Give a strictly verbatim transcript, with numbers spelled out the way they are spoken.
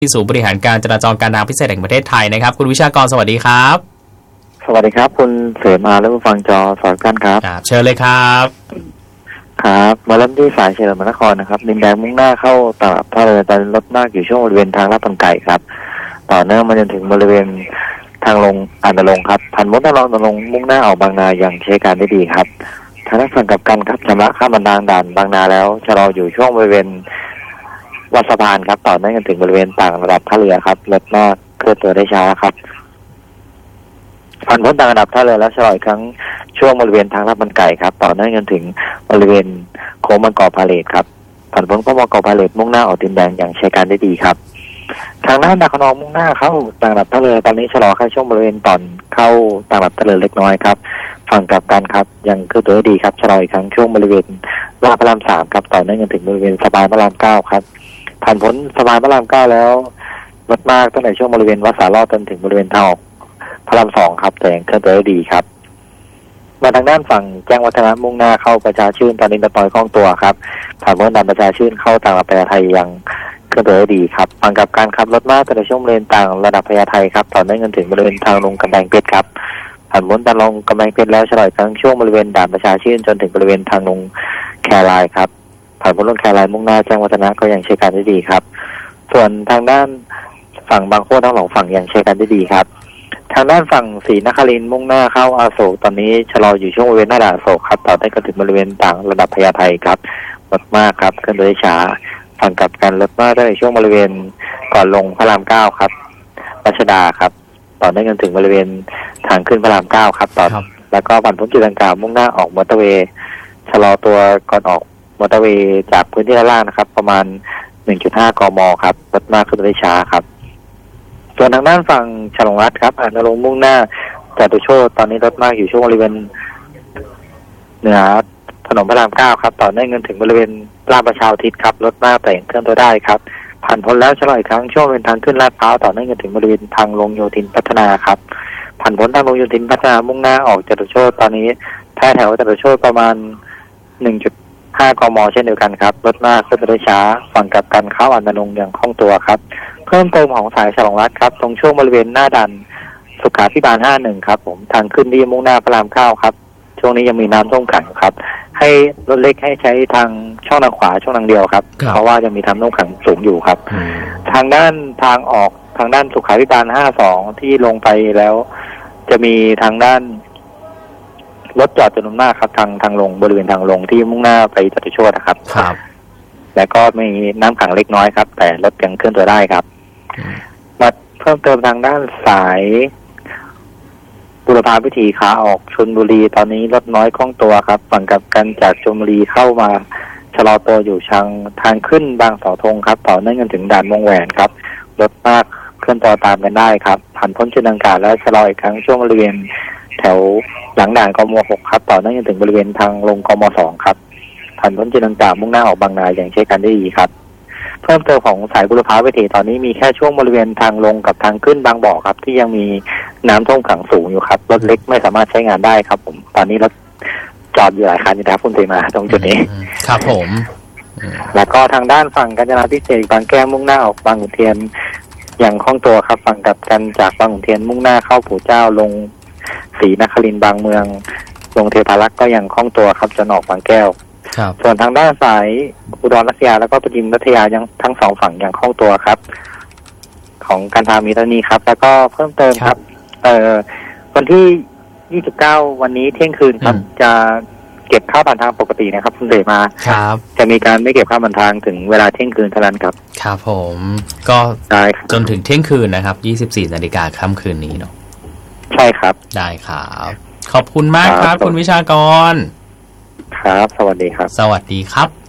ที่ศูนย์บริหารการจราจรการทางพิเศษแห่งประเทศไทยนะครับคุณวิชากรสวัสดีครับสวัสดีครับคุณเสมาและผู้ฟังจอสอนกันครับเชิญเลยครับครับมาเริ่มที่สายเฉลิมนครนะครับดินแดงมุ่งหน้าเข้าตลาดท่าเรือตอนรถมากอยู่ช่วงบริเวณทางลาดบันไก่ครับต่อเนื่องมาจนถึงบริเวณทางลงอ่านลงครับพันมดนรงนรงมุ่งหน้าออกบางนาอย่างใช้การได้ดีครับทางด้านฝั่งกับกันครับชำระข้ามบันดาลด่านบางนาแล้วชะลออยู่ช่วงบริเวณวัดสะพานครับต่อเนื่องกันถึงบริเวณต่างระดับท่าเรือครับรถมากเคลื่อนตัวได้ช้าครับผ่านพ้นต่างระดับท่าเรือแล้วชะลออีกครั้งช่วงบริเวณทางลาดบันไก่ครับต่อเนื่องกันถึงบริเวณโค้งบางกอกพาเลทครับผ่านพ้นโค้งบางกอกพาเลทมุ่งหน้าออกดินแดงอย่างใช้การได้ดีครับทางด้านดาคานองมุ่งหน้าเข้าต่างระดับท่าเรือตอนนี้ชะลอแค่ช่วงบริเวณตอนเข้าต่างระดับท่าเรือเล็กน้อยครับฝั่งกลับกันครับยังเคลื่อนตัวได้ดีครับชะลออีกครั้งช่วงบริเวณลาดพระรามสามครับต่อเนื่องกันถึงบริเวณสะพานพระรามเก้าครับผ่านพ้นสะพานพระรามเก้าแล้วรถมากตั้งแต่ช่วงบริเวณวัดสารลอดจนถึงบริเวณทางออกพระรามสองครับแต่ยังเคลื่อนตัวได้ดีครับมาทางด้านฝั่งแจ้งวัฒนะมุ่งหน้าเข้าประชาชื่นตอนนี้ระต่อยคล่องตัวครับผ่านพ้นด่านประชาชื่นเข้าต่างระดับพญาไทยังเคลื่อนตัวได้ดีครับฝั่งกับการขับรถมากตั้งแต่ช่วงบริเวณต่างระดับพญาไทครับต่อเนื่องกันถึงบริเวณทางลงกำแพงเพชรครับผ่านพ้นทางลงกำแพงเพชรแล้วฉลอยทั้งช่วงบริเวณด่านประชาชื่นจนถึงบริเวณทางลงแครายครับผ่านพ้นลงแครายมุ่งหน้าแจ้งวัฒนะก็ยังใช้การได้ดีครับส่วนทางด้านฝั่งบางโคทั้งสองฝั่งยังใช้การได้ดีครับทางด้านฝั่งศรีนครินทร์มุ่งหน้าเข้าอาโศกตอนนี้ชะลออยู่ช่วงบริเวณหน้าด่านอโศกครับต่อได้ก็ถึงบริเวณต่างระดับพญาไทครับรถมากครับเคลื่อนตัวได้ช้าฝั่งกลับกันรถมากได้ในช่วงบริเวณก่อนลงพระรามเก้าครับรัชดาครับต่อได้กันถึงบริเวณทางขึ้นพระรามเก้าครับต่อแล้วก็ผ่านพ้นจุดดังกล่าวมุ่งหน้าออกมอเตอร์เวย์ชะลอตัวก่อนออกมอเตอร์เวย์จากพื้นที่ด้านล่างนะครับประมาณ หนึ่งจุดห้า กม.ครับรถมากเคลื่อนตัวได้ช้าครับส่วนทางด้านฝั่งฉลองรัฐครับอ่านลงมุ่งหน้าจตุโชติตอนนี้รถมากอยู่ช่วงบริเวณเหนือถนนพระรามเก้าครับต่อเนื่องกันถึงบริเวณลาดประชาอุทิศครับรถมากแต่ยังเคลื่อนตัวได้ครับผ่านพ้นแล้วชะลออีกครั้งช่วงเป็นทางขึ้นลาดพร้าวต่อเนื่องกันถึงบริเวณทางลงโยธินพัฒนาครับผ่านพ้นทางลงโยธินพัฒนามุ่งหน้าออกจตุโชติตอนนี้แท้แถวจตุโชติประมาณ หนึ่งจุดห้า กม.เช่นเดียวกันครับรถมากเคลื่อนตัวได้ช้าฝั่งกลับกันเข้าอ่านลงอย่างคล่องตัวครับเพิ่มเติมของสายฉลองรัฐครับตรงช่วงบริเวณหน้าด่านสุขาภิบาลห้าสิบเอ็ดครับผมทางขึ้นที่มุ่งหน้าพระรามเก้าครับช่วงนี้ยังมีน้ำท่วมขังครับให้รถเล็กให้ใช้ทางช่องทางขวาช่องทางเดียวครับเพราะว่ายังมีน้ำท่วมขังสูงอยู่ครับทางด้านทางออกทางด้านสุขาภิบาลห้าสิบสองที่ลงไปแล้วจะมีทางด้านรถจอดจำนวนมากครับทางทางลงบริเวณทางลงที่มุ่งหน้าไปจตุโชตินะครับครับแล้วก็มีน้ำขังเล็กน้อยครับแต่รถยังเคลื่อนตัวได้ครับมาเพิ่มเติมทางด้านสายบุรพาวิถีขาออกชลบุรีตอนนี้รถน้อยคล่องตัวครับฝั่งกับกันจากชลบุรีเข้ามาชะลอตัวอยู่ทางทางขึ้นบางเสาธงครับต่อเนื่องกันถึงด่านวงแหวนครับรถมากเคลื่อนตัวตามกันได้ครับผ่านพ้นจุดดังกล่าวแล้วชะลออีกครั้งช่วงบริเวณแถวหลังด่านกม.หกครับต่อเนื่องจนถึงบริเวณทางลงกม.สองครับผ่านพ้นจุดดังกล่าวมุ่งหน้าออกบางนาอย่างใช้การได้ดีครับเพิ่มเติมของสายบุรพาวิถีตอนนี้มีแค่ช่วงบริเวณทางลงกับทางขึ้นบางบ่อครับที่ยังมีน้ำท่วมขังสูงอยู่ครับรถเล็กไม่สามารถใช้งานได้ครับผมตอนนี้รถจอดอยู่หลายคันนะครับคุณเสมาตรงจุดนี้ครับผมแล้วก็ทางด้านฝั่งกาญจนาพิเศษบางแก้วมุ่งหน้าออกบางขุนเทียนอย่างคล่องตัวครับฝั่งกับกันจากบางขุนเทียนมุ่งหน้าเข้าปู่เจ้าลงศรีนครินทร์บางเมืองลงเทพารักษ์ก็ยังคล่องตัวครับจะออกบางแก้วส่วนทางด้านสายอุดรรัตยาแล้วก็ประจิมรัตยายังทั้งสองฝั่งยังคล่องตัวครับของการทางมีเท่านี้ครับแล้วก็เพิ่มเติมครับเอ่อวันที่ยี่สิบเก้าวันนี้เที่ยงคืนครับจะเก็บค่าผ่านทางปกตินะครับคุณเดชมาครับจะมีการไม่เก็บค่าผ่านทางถึงเวลาเที่ยงคืนเท่านั้นครับครับผมก็ได้จนถึงเที่ยงคืนนะครับยี่สิบสี่นาฬิกาค่ำคืนนี้เนาะใช่ครับได้ครับขอบคุณมากครับคุณวิชากรครับสวัสดีครับสวัสดีครับ